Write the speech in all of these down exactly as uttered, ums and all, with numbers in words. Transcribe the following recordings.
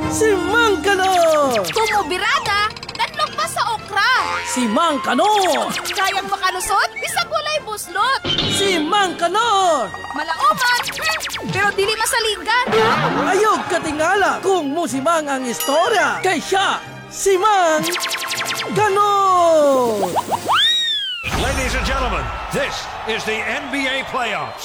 Si Mang Kanor! Kumubirada, tatlong pa sa okra. Si Mang Kanor! Kayang makalusot, bisag walay buslot. Si Mang Kanor! Malauman, hmm, pero dili masaligan. Ayog katingala kung musimang ang istorya. Kay siya, si Mang Kanor! Ladies and gentlemen, this is the N B A playoffs.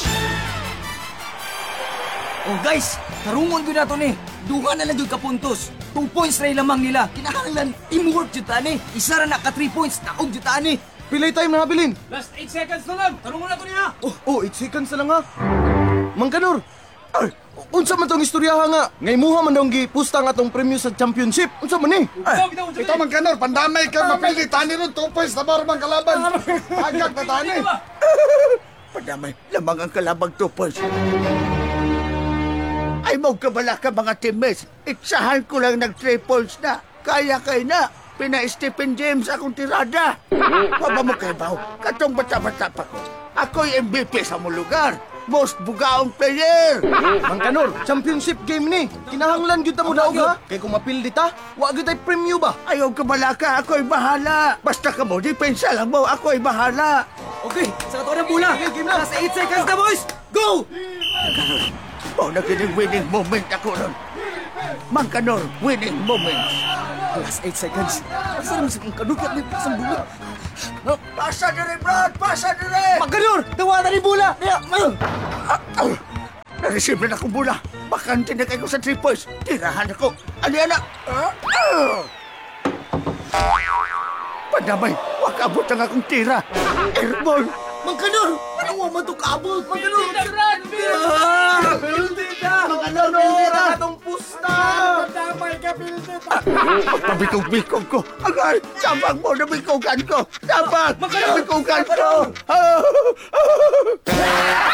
Oh guys, tarungon ko na to ni. Duha na lang yung kapuntos. Two points na lamang nila. Kinahanglan teamwork jud tani. Isa ra na ka three points naog jud tani. Pilay time na habilin. Last eight seconds na lang. Tarungon na to niya. Oh, oh, eight seconds na lang ha. Mang Kanor, ay, unsa man tong istoryaha nga? Ngay muha man daw gipusta nga tong premyo sa championship. Unsa man ni? Ay, ito Mang Kanor, pandamay ka mapili. Tani ron, two points na barang kalaban. Agad na tani. Padamay, lamang ang kalabang two points. Ay, magkabala ka mga teammates. Itsahan ko lang nag-three points na. Kaya kay na. Pina-Stephen James akong tirada. Waba mo kayo ba? Katong bata-bata pa ko. Ako'y M V P sa mong lugar. Most bugaong player. Mang Kanor, championship game ni. Kinahanglan gyud ta mo daog ha. Kay kung mapildi ta, wa gyud tay premyo ba? Ayaw kabala ka, ako'y bahala. Basta ka mo, depensa lang mo, ako'y bahala. Okay, sa katuwa ng bola. Okay, game na. Last eight seconds na boys. Go! Oh, naging winning moment ako nun. Mang Kanor, winning moment. Last eight seconds. Asa naman sa kong kanugat ni pasang bola? No? Pasa dire, Brad! Pasa dire! Magkanor! Tawa na ni bola! Kaya, uh. Na-receive na akong bola. Bakante na kayo sa three points. Tirahan ako. Aliana! Ah, ah. Padamay, wakabot ang akong tira. Airball! Mang Kanor! Ano man to kaabot? Mang Kanor! Pildi ka! Mang Kanor, atong pusta! Pagpabikog-bikog ko. Agay, sabang mo na bikogan ko. Sabang! Bikogan ko! Ah, ah, ah.